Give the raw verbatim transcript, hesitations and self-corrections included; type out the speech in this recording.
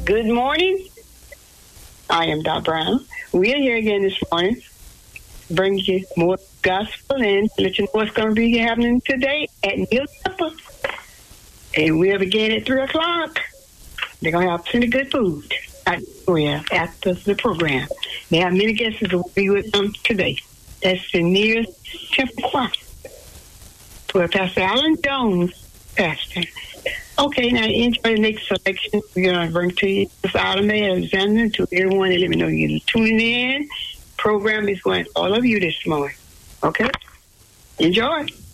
Good morning. I am Dot Brown. We are here again this morning, bring you more gospel and let you know what's going to be happening today at Neil Temple. And we'll begin at three o'clock. They're going to have plenty of good food at, well, after the program. They have many guests that will be with them today. That's the Neil Temple Choir. For Pastor Alan Jones, Pastor. Okay, now enjoy the next selection. We're going to bring to you this Adam Alexander, to everyone that let me know you're tuning in. Program is going to all of you this morning. Okay? Enjoy.